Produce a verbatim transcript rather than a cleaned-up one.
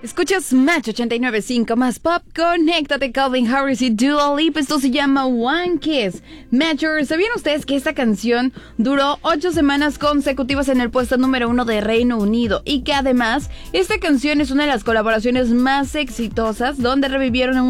Escuchas Match ochenta y nueve punto cinco más pop. Conéctate, Calvin Harris y Dua Lipa. Esto se llama One Kiss. Matchers, ¿sabían ustedes que esta canción duró ocho semanas consecutivas en el puesto número uno de Reino Unido? Y que además, esta canción es una de las colaboraciones más exitosas, donde revivieron un